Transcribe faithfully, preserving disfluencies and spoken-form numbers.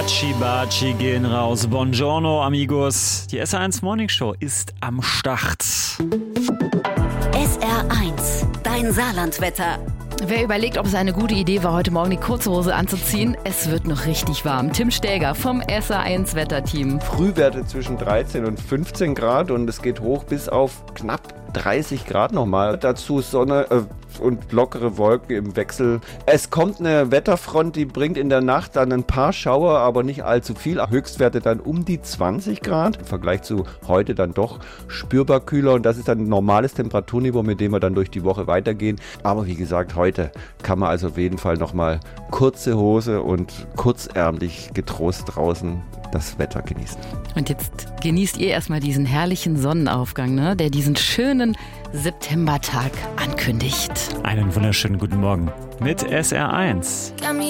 Baci Baci gehen raus. Buongiorno, amigos. Die S R eins Morning Show ist am Start. S R eins, dein Saarlandwetter. Wer überlegt, ob es eine gute Idee war, heute Morgen die kurze Hose anzuziehen, es wird noch richtig warm. Tim Stäger vom S R eins Wetterteam. Frühwerte zwischen dreizehn und fünfzehn Grad und es geht hoch bis auf knapp dreißig Grad nochmal. Dazu Sonne äh, und lockere Wolken im Wechsel. Es kommt eine Wetterfront, die bringt in der Nacht dann ein paar Schauer, aber nicht allzu viel. Höchstwerte dann um die zwanzig Grad. Im Vergleich zu heute dann doch spürbar kühler und das ist dann ein normales Temperaturniveau, mit dem wir dann durch die Woche weitergehen. Aber wie gesagt, heute kann man also auf jeden Fall nochmal kurze Hose und kurzärmlich getrost draußen das Wetter genießen. Und jetzt genießt ihr erstmal diesen herrlichen Sonnenaufgang, ne, der diesen schönen Septembertag ankündigt. Einen wunderschönen guten Morgen mit S R eins.